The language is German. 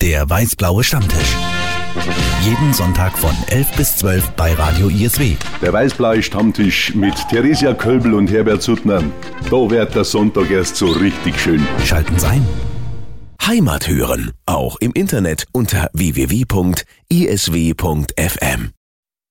Der weiß-blaue Stammtisch. Jeden Sonntag von 11 bis 12 bei Radio ISW. Der weiß-blaue Stammtisch mit Theresia Kölbl und Herbert Suttner. Da wird der Sonntag erst so richtig schön. Schalten Sie ein. Heimat hören, auch im Internet unter www.isw.fm.